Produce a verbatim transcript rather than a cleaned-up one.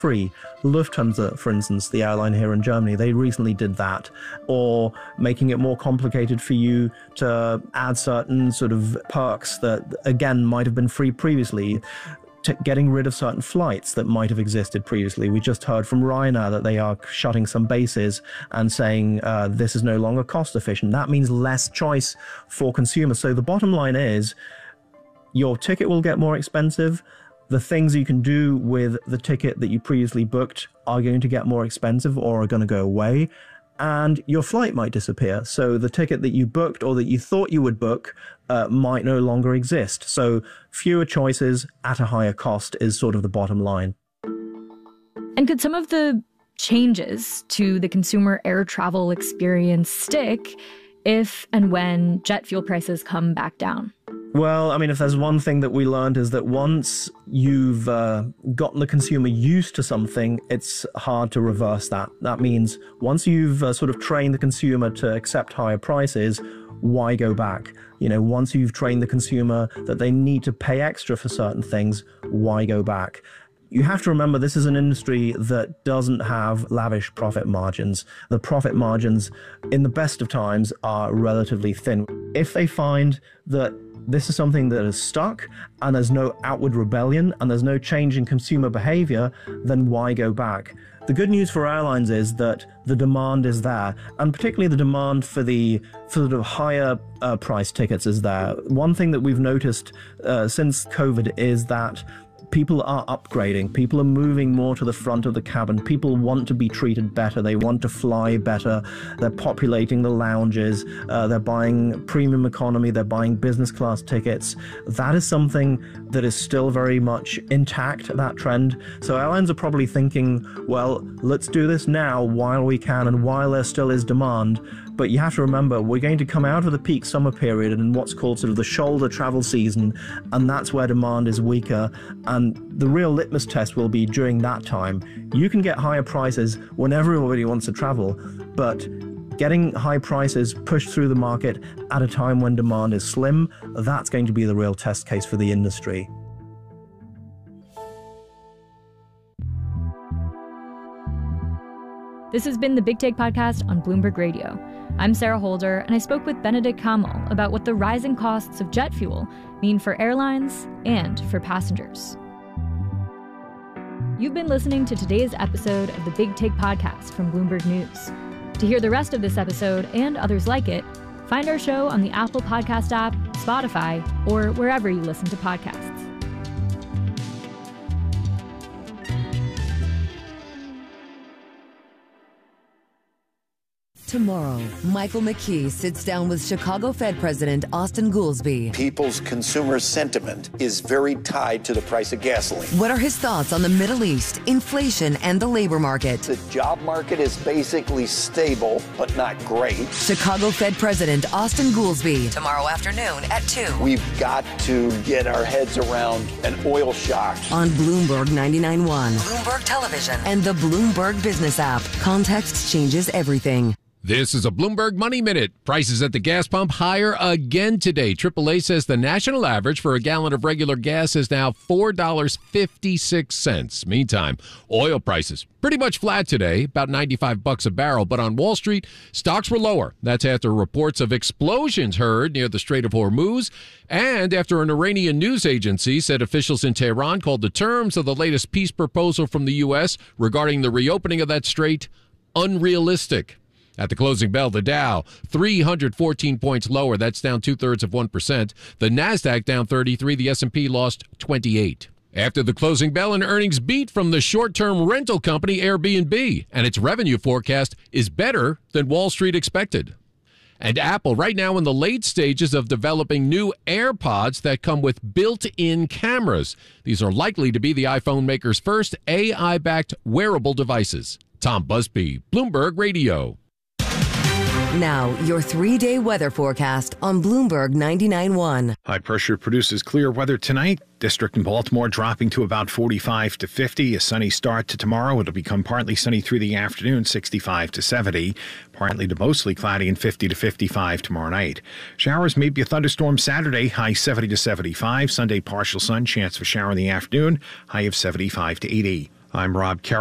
free. Lufthansa, for instance, the airline here in Germany, they recently did that. Or making it more complicated for you to add certain sort of perks that, again, might have been free previously. T- getting rid of certain flights that might have existed previously. We just heard from Ryanair that they are shutting some bases and saying uh, this is no longer cost efficient. That means less choice for consumers. So the bottom line is your ticket will get more expensive. The things you can do with the ticket that you previously booked are going to get more expensive or are going to go away. And your flight might disappear. So the ticket that you booked or that you thought you would book uh, might no longer exist. So fewer choices at a higher cost is sort of the bottom line. And could some of the changes to the consumer air travel experience stick if and when jet fuel prices come back down? Well, I mean, if there's one thing that we learned is that once you've uh, gotten the consumer used to something, it's hard to reverse that. That means once you've uh, sort of trained the consumer to accept higher prices, why go back? You know, once you've trained the consumer that they need to pay extra for certain things, why go back? You have to remember this is an industry that doesn't have lavish profit margins. The profit margins, in the best of times, are relatively thin. If they find that this is something that is stuck and there's no outward rebellion and there's no change in consumer behavior, then why go back? The good news for airlines is that the demand is there, and particularly the demand for the for sort of higher uh, price tickets is there. One thing that we've noticed uh, since COVID is that people are upgrading. People are moving more to the front of the cabin. People want to be treated better. They want to fly better. They're populating the lounges. Uh, they're buying premium economy. They're buying business class tickets. That is something that is still very much intact, that trend. So airlines are probably thinking, well, let's do this now while we can and while there still is demand. But you have to remember, we're going to come out of the peak summer period and what's called sort of the shoulder travel season, and that's where demand is weaker. And the real litmus test will be during that time. You can get higher prices when everybody wants to travel, but getting high prices pushed through the market at a time when demand is slim, that's going to be the real test case for the industry. This has been the Big Take Podcast on Bloomberg Radio. I'm Sarah Holder, and I spoke with Benedikt Kamal about what the rising costs of jet fuel mean for airlines and for passengers. You've been listening to today's episode of the Big Take Podcast from Bloomberg News. To hear the rest of this episode and others like it, find our show on the Apple Podcast app, Spotify, or wherever you listen to podcasts. Tomorrow, Michael McKee sits down with Chicago Fed President Austan Goolsbee. People's consumer sentiment is very tied to the price of gasoline. What are his thoughts on the Middle East, inflation, and the labor market? The job market is basically stable, but not great. Chicago Fed President Austan Goolsbee. Tomorrow afternoon at two. We've got to get our heads around an oil shock. On Bloomberg ninety-nine point one, Bloomberg Television, and the Bloomberg Business app. Context changes everything. This is a Bloomberg Money Minute. Prices at the gas pump higher again today. triple A says the national average for a gallon of regular gas is now four dollars and fifty-six cents. Meantime, oil prices pretty much flat today, about ninety-five bucks a barrel. But on Wall Street, stocks were lower. That's after reports of explosions heard near the Strait of Hormuz, and after an Iranian news agency said officials in Tehran called the terms of the latest peace proposal from the U S regarding the reopening of that strait unrealistic. At the closing bell, the Dow, three hundred fourteen points lower. That's down two-thirds of one percent. The NASDAQ down thirty-three. The S and P lost twenty-eight. After the closing bell, an earnings beat from the short-term rental company Airbnb, and its revenue forecast is better than Wall Street expected. And Apple, right now in the late stages of developing new AirPods that come with built-in cameras. These are likely to be the iPhone maker's first A I-backed wearable devices. Tom Busby, Bloomberg Radio. Now, your three-day weather forecast on Bloomberg ninety-nine point one. High pressure produces clear weather tonight. District in Baltimore dropping to about forty-five to fifty. A sunny start to tomorrow. It'll become partly sunny through the afternoon, sixty-five to seventy. Partly to mostly cloudy and fifty to fifty-five tomorrow night. Showers, maybe a thunderstorm Saturday, high seventy to seventy-five. Sunday, partial sun, chance of a shower in the afternoon, high of seventy-five to eighty. I'm Rob Carroll.